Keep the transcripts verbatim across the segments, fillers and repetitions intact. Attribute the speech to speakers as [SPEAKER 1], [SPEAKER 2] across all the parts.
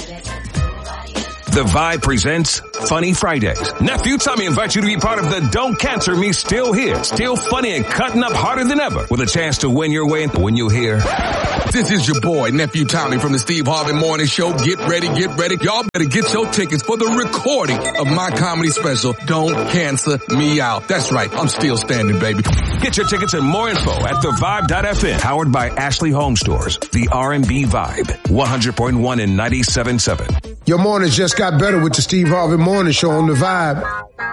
[SPEAKER 1] The Vibe presents Funny Fridays. Nephew Tommy invites you to be part of the Don't Cancel Me Still Here. Still funny and cutting up harder than ever with a chance to win your way when you hear.
[SPEAKER 2] This is your boy, Nephew Tommy from the Steve Harvey Morning Show. Get ready, get ready. Y'all better get your tickets for the recording of my comedy special, Don't Cancel Me Out. That's right. I'm still standing, baby.
[SPEAKER 1] Get your tickets and more info at the vibe dot f m. Powered by Ashley Home Stores. The R and B Vibe. one hundred point one and ninety-seven point seven.
[SPEAKER 3] Your mornings just got better with the Steve Harvey Morning Show on the Vibe.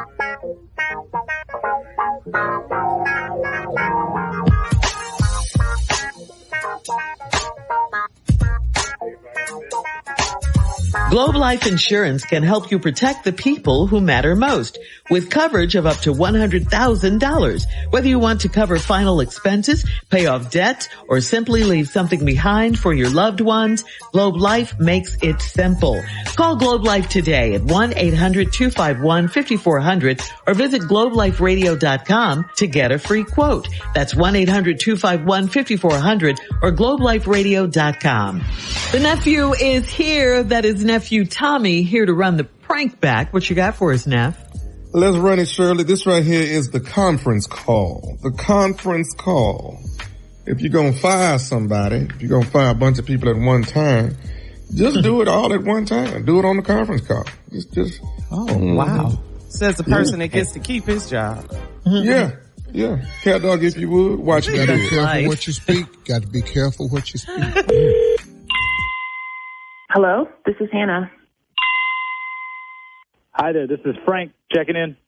[SPEAKER 4] Globe Life Insurance can help you protect the people who matter most with coverage of up to one hundred thousand dollars. Whether you want to cover final expenses, pay off debt, or simply leave something behind for your loved ones, Globe Life makes it simple. Call Globe Life today at one eight hundred two five one five four zero zero or visit globe life radio dot com to get a free quote. That's one eight hundred two five one five four zero zero or globe life radio dot com. The nephew is here. That is Nephew Tommy, here to run the prank back. What you got for us, Neff?
[SPEAKER 5] Let's run it, Shirley. This right here is the conference call. The conference call. If you're going to fire somebody, if you're going to fire a bunch of people at one time, just do it all at one time. Do it on the conference call. Just, just.
[SPEAKER 6] Oh, mm-hmm. Wow. Says the person that gets to keep his job.
[SPEAKER 5] Yeah. Yeah. Cat dog, if you would, watch
[SPEAKER 3] you
[SPEAKER 5] that.
[SPEAKER 3] Got to be careful what you speak. Got to be careful what you speak.
[SPEAKER 7] Hello, this is Hannah.
[SPEAKER 8] Hi there, this is Frank checking in.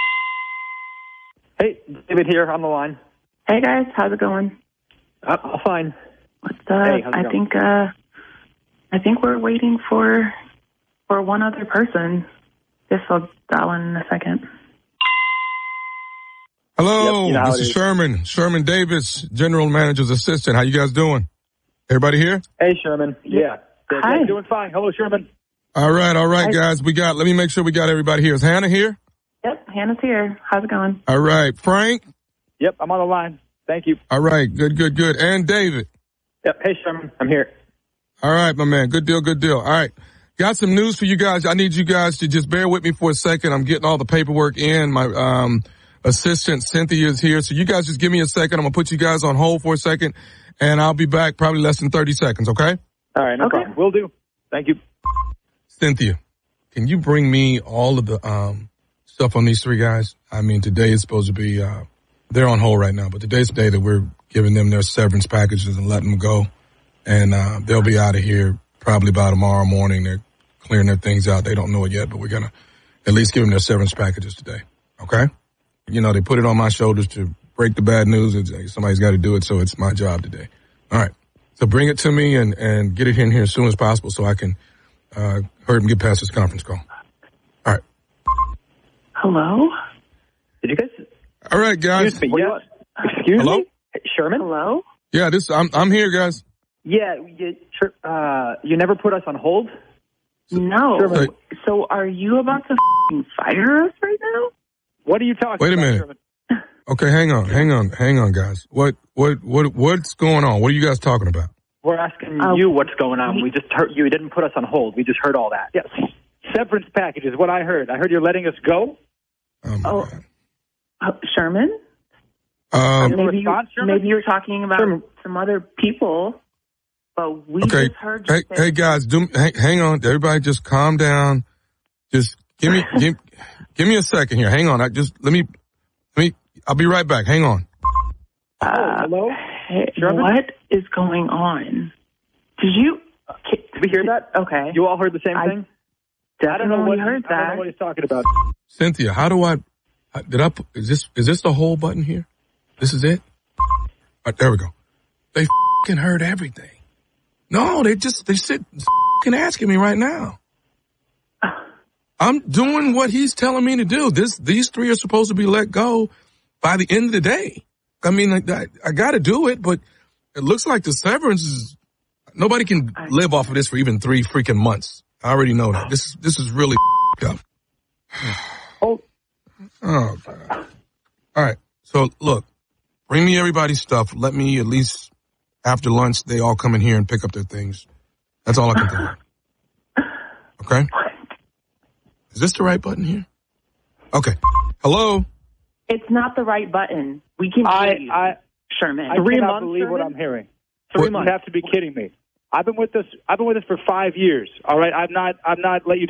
[SPEAKER 8] Hey, David here on the line.
[SPEAKER 7] Hey guys, how's it going?
[SPEAKER 8] Uh, I'm fine.
[SPEAKER 7] What's up?
[SPEAKER 8] Hey, how's it
[SPEAKER 7] I
[SPEAKER 8] going?
[SPEAKER 7] think uh, I think we're waiting for for one other person. Guess I'll dial in in a second.
[SPEAKER 5] Hello,
[SPEAKER 8] Yep, you know
[SPEAKER 5] this is, is Sherman. Sherman Davis, General Manager's assistant. How you guys doing? Everybody here?
[SPEAKER 8] Hey, Sherman. Yeah.
[SPEAKER 7] Hi.
[SPEAKER 8] Yeah, doing fine. Hello, Sherman.
[SPEAKER 5] All right, all right,
[SPEAKER 7] Hi.
[SPEAKER 5] guys. We got, let me make sure we got everybody here. Is Hannah here?
[SPEAKER 7] Yep, Hannah's here. How's it going?
[SPEAKER 5] All right. Frank?
[SPEAKER 8] Yep, I'm on the line. Thank you.
[SPEAKER 5] All right. Good, good, good. And David?
[SPEAKER 8] Yep. Hey, Sherman. I'm here.
[SPEAKER 5] All right, my man. Good deal, good deal. All right. Got some news for you guys. I need you guys to just bear with me for a second. I'm getting all the paperwork in. My um assistant, Cynthia, is here. So you guys just give me a second. I'm going to put you guys on hold for a second, and I'll be back probably less than thirty seconds, okay?
[SPEAKER 8] All right, no
[SPEAKER 7] Okay.
[SPEAKER 8] problem. Will do. Thank you.
[SPEAKER 5] Cynthia, can you bring me all of the um stuff on these three guys? I mean, today is supposed to be, uh they're on hold right now, but today's the day that we're giving them their severance packages and letting them go. And uh they'll be out of here probably by tomorrow morning. They're clearing their things out. They don't know it yet, but we're going to at least give them their severance packages today, okay? You know, they put it on my shoulders to break the bad news. It's, somebody's got to do it, so it's my job today. All right. So bring it to me and, and get it in here as soon as possible so I can uh hurry and get past this conference call. All right.
[SPEAKER 7] Hello?
[SPEAKER 8] Did you guys?
[SPEAKER 5] All right, guys.
[SPEAKER 8] Excuse me. Yes. Excuse
[SPEAKER 5] Hello?
[SPEAKER 8] me? Sherman?
[SPEAKER 7] Hello?
[SPEAKER 5] Yeah, this I'm I'm here, guys.
[SPEAKER 8] Yeah, you, uh, you never put us on hold?
[SPEAKER 7] No.
[SPEAKER 5] Sherman.
[SPEAKER 7] So are you about to f***ing fire us right now?
[SPEAKER 8] What are you talking
[SPEAKER 5] Wait a
[SPEAKER 8] about,
[SPEAKER 5] minute.
[SPEAKER 8] Sherman?
[SPEAKER 5] Okay, hang on, hang on, hang on, guys. What what what what's going on? What are you guys talking about?
[SPEAKER 8] We're asking
[SPEAKER 7] Uh,
[SPEAKER 8] you what's going on.
[SPEAKER 7] we-
[SPEAKER 8] We just heard you didn't put us on hold. We just heard all that. Yes. Severance package is what I heard. I heard you're letting us go.
[SPEAKER 5] Oh my
[SPEAKER 7] Oh.
[SPEAKER 5] God.
[SPEAKER 7] Uh, Sherman?
[SPEAKER 5] Um,
[SPEAKER 7] Maybe, you,
[SPEAKER 8] response, Sherman?
[SPEAKER 7] maybe you're talking about
[SPEAKER 8] Sherman.
[SPEAKER 7] some other people, but we
[SPEAKER 5] okay.
[SPEAKER 7] just heard you
[SPEAKER 5] Hey,
[SPEAKER 7] say...
[SPEAKER 5] hey, guys, do hang, hang on. Everybody, just calm down. Just give me give, give me a second here. Hang on. I just let me let me. I'll be right back. Hang on.
[SPEAKER 7] Uh,
[SPEAKER 8] hello?
[SPEAKER 7] Hey,
[SPEAKER 8] Sherman?
[SPEAKER 7] what is going on? Did you...
[SPEAKER 8] Did we hear that?
[SPEAKER 7] Okay.
[SPEAKER 8] You all heard the same
[SPEAKER 7] I
[SPEAKER 8] thing? I don't know
[SPEAKER 7] Definitely
[SPEAKER 8] what
[SPEAKER 7] heard
[SPEAKER 8] I don't know
[SPEAKER 7] that.
[SPEAKER 8] what he's talking about.
[SPEAKER 5] Cynthia, how do I? Did I? put- Is this is this the whole button here? This is it. All right, there we go. They f***ing heard everything. No, they just they sit f***ing asking me right now. I'm doing what he's telling me to do. This these three are supposed to be let go by the end of the day. I mean, like, I, I got to do it, but it looks like the severance is nobody can live off of this for even three freaking months. I already know that. This this is really up.
[SPEAKER 8] Oh.
[SPEAKER 5] Oh, God. All right. So, look, bring me everybody's stuff. Let me at least, after lunch, they all come in here and pick up their things. That's all I can think of. Okay. Is this the right button here? Okay. Hello?
[SPEAKER 7] It's not the right button. We can
[SPEAKER 8] I,
[SPEAKER 7] hear you,
[SPEAKER 8] I,
[SPEAKER 7] Sherman.
[SPEAKER 8] I
[SPEAKER 7] Three
[SPEAKER 8] cannot
[SPEAKER 7] months,
[SPEAKER 8] believe
[SPEAKER 7] Sherman?
[SPEAKER 8] what I'm hearing.
[SPEAKER 7] Three
[SPEAKER 8] You
[SPEAKER 7] months.
[SPEAKER 8] have to be kidding me. I've been with this. I've been with this for five years. All right. I've not. I've not let you down.